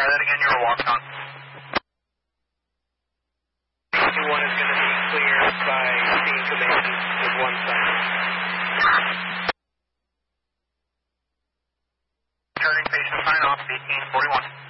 Try that again, you're walked on. 2-1 is going to be cleared by Team Command with 1 second. Turning patient sign off, 1841.